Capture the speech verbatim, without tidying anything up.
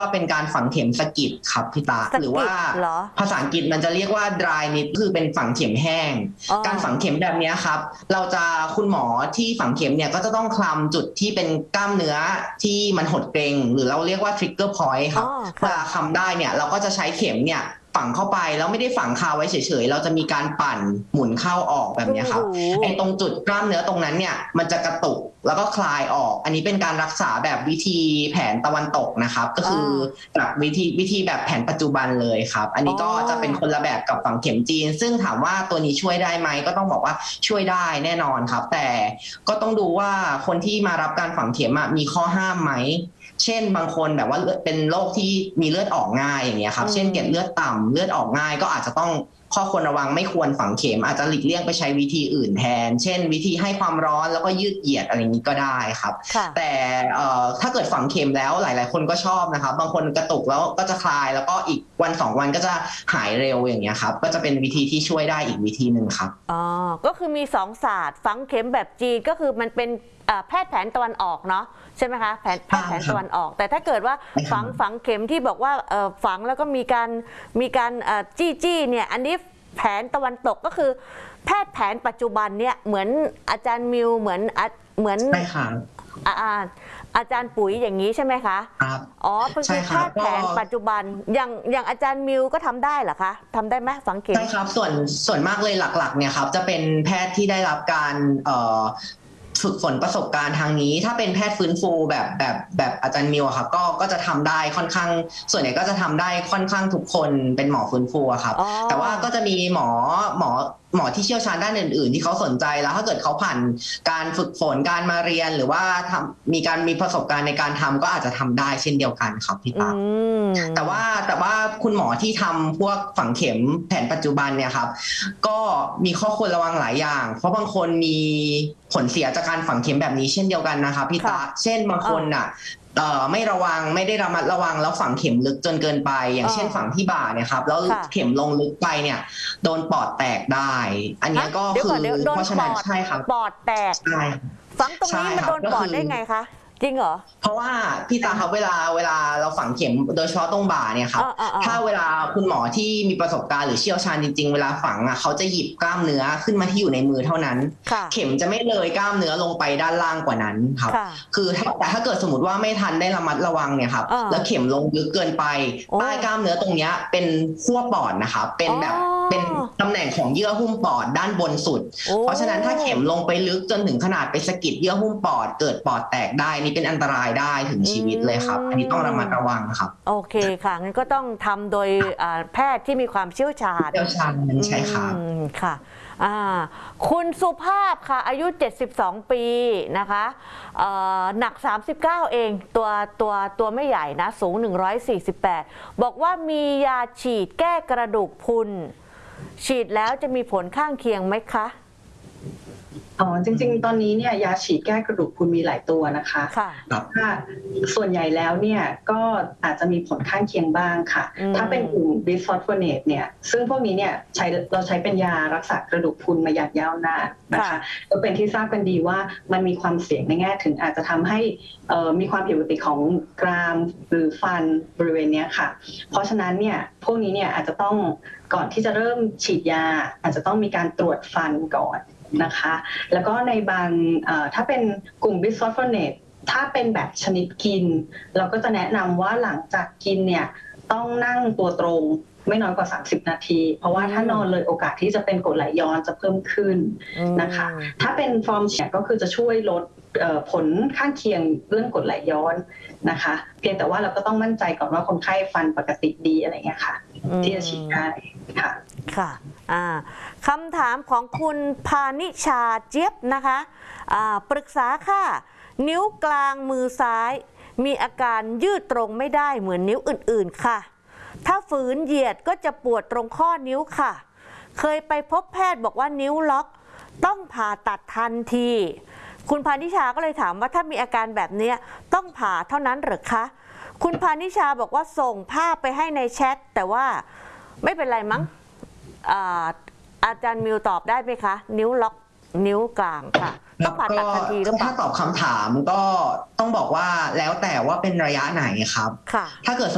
ก็เป็นการฝังเข็มสกิดครับพี่ตาหรือว่าภาษาอังกฤษมันจะเรียกว่า dry knit คือเป็นฝังเข็มแห้งการฝังเข็มแบบนี้ครับเราจะคุณหมอที่ฝังเข็มเนี่ยก็จะต้องคลำจุดที่เป็นกล้ามเนื้อที่มันหดเกร็งหรือเราเรียกว่า trigger point ครับเวลาคลำได้เนี่ยเราก็จะใช้เข็มเนี่ยฝังเข้าไปแล้วไม่ได้ฝังคาไว้เฉยๆเราจะมีการปั่นหมุนเข้าออกแบบนี้ครับไอ้ตรงจุดกล้ามเนื้อตรงนั้นเนี่ยมันจะกระตุกแล้วก็คลายออกอันนี้เป็นการรักษาแบบวิธีแผนตะวันตกนะครับก็คือแบบวิธีวิธีแบบแผนปัจจุบันเลยครับอันนี้ก็จะเป็นคนละแบบกับฝังเข็มจีนซึ่งถามว่าตัวนี้ช่วยได้ไหมก็ต้องบอกว่าช่วยได้แน่นอนครับแต่ก็ต้องดูว่าคนที่มารับการฝังเข็มมีข้อห้ามไหมเช่นบางคนแบบว่าเป็นโรคที่มีเลือดออกง่ายอย่างเงี้ยครับเช่นเกล็ดเลือดต่ำเลือดออกง่ายก็อาจจะต้องข้อควรระวังไม่ควรฝังเข็มอาจจะหลีกเลี่ยงไปใช้วิธีอื่นแทนเช่นวิธีให้ความร้อนแล้วก็ยืดเหยียดอะไรอย่างนี้ก็ได้ครับแต่ถ้าเกิดฝังเข็มแล้วหลายๆคนก็ชอบนะครับบางคนกระตุกแล้วก็จะคลายแล้วก็อีกวันสองวันก็จะหายเร็วอย่างเงี้ยครับก็จะเป็นวิธีที่ช่วยได้อีกวิธีหนึ่งครับอ๋อก็คือมีสองศาสตร์ฝังเข็มแบบจีนก็คือมันเป็นแพทย์แผนตะวันออกเนาะใช่ไหมคะแผนแพทย์แผนตะวันออกแต่ถ้าเกิดว่าฝังฝังเข็มที่บอกว่าฝังแล้วก็มีการมีการจี้จี้เนี่ยอันนี้แผนตะวันตกก็คือแพทย์แผนปัจจุบันเนี่ยเหมือนอาจารย์มิวเหมือนเหมือนใช่ค่ะอาอาจารย์ปุ๋ยอย่างนี้ใช่ไหมคะครับอ๋อเป็นแพทย์แผนปัจจุบันอย่างอย่างอาจารย์มิวก็ทำได้เหรอคะทำได้ไหมฝังเข็มใช่ครับส่วนส่วนมากเลยหลักๆเนี่ยครับจะเป็นแพทย์ที่ได้รับการฝึกฝนประสบการณ์ทางนี้ถ้าเป็นแพทย์ฟื้นฟูแบบแบบแบบอาจารย์มิวครับก็ก็จะทำได้ค่อนข้างส่วนใหญ่ก็จะทำได้ค่อนข้างทุกคนเป็นหมอฟื้นฟูครับแต่ว่าก็จะมีหมอหมอหมอที่เชี่ยวชาญด้านอื่นๆที่เขาสนใจแล้วถ้าเกิดเขาผ่านการฝึกฝนการมาเรียนหรือว่าทำมีการมีประสบการณ์ในการทำก็อาจจะทำได้เช่นเดียวกันครับพี่ตาแต่ว่าแต่ว่าคุณหมอที่ทำพวกฝังเข็มแผนปัจจุบันเนี่ยครับก็มีข้อควรระวังหลายอย่างเพราะบางคนมีผลเสียจากการฝังเข็มแบบนี้เช่นเดียวกันนะครับพี่ตาเช่นบางคนอ่ะไม่ระวังไม่ได้ระมัดระวังแล้วฝังเข็มลึกจนเกินไปอย่างเช่นฝังที่บ่าเนี่ยครับแล้วเข็มลงลึกไปเนี่ยโดนปอดแตกได้อันนี้ก็คือเพราะฉะนั้นใช่ครับปอดแตกใช่ฝังตรงนี้มันโดนปอดได้ไงคะจริงเหรอเพราะว่าพี่ตาครับเวลาเวลาเราฝังเข็มโดยเฉพาะตรงบ่าเนี่ยครับถ้าเวลาคุณหมอที่มีประสบการณ์หรือเชี่ยวชาญจริงๆเวลาฝังอ่ะเขาจะหยิบกล้ามเนื้อขึ้นมาที่อยู่ในมือเท่านั้นเข็มจะไม่เลยกล้ามเนื้อลงไปด้านล่างกว่านั้นครับคือแต่ถ้าเกิดสมมติว่าไม่ทันได้ระมัดระวังเนี่ยครับแล้วเข็มลงลึกเกินไปใต้กล้ามเนื้อตรงนี้เป็นขั้วปอดนะครับเป็นแบบเป็นตำแหน่งของเยื่อหุ้มปอดด้านบนสุดเพราะฉะนั้นถ้าเข็มลงไปลึกจนถึงขนาดไปสะกิดเยื่อหุ้มปอดเกิดปอดแตกได้นี่เป็นอันตรายได้ถึงชีวิตเลยครับอันนี้ต้องระมัดระวังครับโอเคค่ะงั้นก็ต้องทำโดยแพทย์ที่มีความเชี่ยวชาญเชี่ยวชาญใช่ครับค่ะคุณสุภาพค่ะอายุเจ็ดสิบสองปีนะคะหนักสามสิบเก้าเองตัวตัวตัวไม่ใหญ่นะสูงหนึ่งร้อยสี่สิบแปดบอกว่ามียาฉีดแก้กระดูกพรุนฉีดแล้วจะมีผลข้างเคียงไหมคะอ๋อจริงๆตอนนี้เนี่ยยาฉีดแก้กระดูกพรุนมีหลายตัวนะคะถ้าส่วนใหญ่แล้วเนี่ยก็อาจจะมีผลข้างเคียงบ้างค่ะถ้าเป็นกลุ่มบิสฟอสโฟเนตเนี่ยซึ่งพวกนี้เนี่ยใช้เราใช้เป็นยารักษากระดูกพรุนมาอย่างยาวนานนะคะก็เป็นที่ทราบกันดีว่ามันมีความเสี่ยงในแง่ถึงอาจจะทำให้มีความผิดปกติของกรามหรือฟันบริเวณนี้ค่ะเพราะฉะนั้นเนี่ยพวกนี้เนี่ยอาจจะต้องก่อนที่จะเริ่มฉีดยาอาจจะต้องมีการตรวจฟันก่อนนะคะแล้วก็ในบางถ้าเป็นกลุ่มบิสฟอสโฟเนตถ้าเป็นแบบชนิดกินเราก็จะแนะนำว่าหลังจากกินเนี่ยต้องนั่งตัวตรงไม่น้อยกว่าสามสิบนาทีเพราะว่าถ้านอนเลยโอกาสที่จะเป็นกรดไหลย้อนจะเพิ่มขึ้นนะคะถ้าเป็นฟอร์มแชร์ก็คือจะช่วยลดผลข้างเคียงเรื่องกรดไหลย้อนนะคะเพียงแต่ว่าเราก็ต้องมั่นใจก่อนว่าคนไข้ฟันปกติดีอะไรเงี้ยค่ะที่จะฉีดได้ค่ะค่ะคำถามของคุณพานิชาเจี๊ยบนะคะปรึกษาค่ะนิ้วกลางมือซ้ายมีอาการยืดตรงไม่ได้เหมือนนิ้วอื่นๆค่ะถ้าฝืนเหยียดก็จะปวดตรงข้อนิ้วค่ะเคยไปพบแพทย์บอกว่านิ้วล็อกต้องผ่าตัดทันทีคุณพานิชาก็เลยถามว่าถ้ามีอาการแบบนี้ต้องผ่าเท่านั้นหรือคะคุณพานิชาบอกว่าส่งภาพไปให้ในแชทแต่ว่าไม่เป็นไรมั้งอาจารย์มิวตอบได้ไหมคะนิ้วล็อกนิ้วกลางค่ะต้องผ่าตัดทันทีหรือเปล่าถ้าตอบคำถามก็ต้องบอกว่าแล้วแต่ว่าเป็นระยะไหนครับถ้าเกิด